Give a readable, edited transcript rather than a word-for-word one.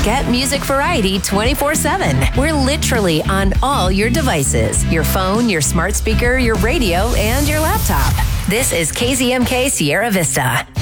Get music variety 24/7. We're literally on all your devices. Your phone, your smart speaker, your radio, and your laptop. This is KZMK Sierra Vista.